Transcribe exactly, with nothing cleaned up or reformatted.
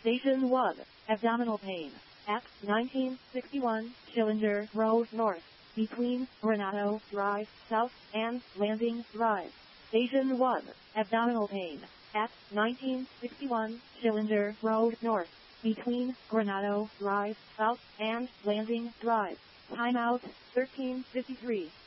Station one, abdominal pain, at nineteen sixty-one Schillinger Road North, between Renato Drive South and Landing Drive. Station one, abdominal pain, at nineteen sixty-one Schillinger Road North, between Granado Drive South and Landing Drive. Timeout thirteen fifty-three.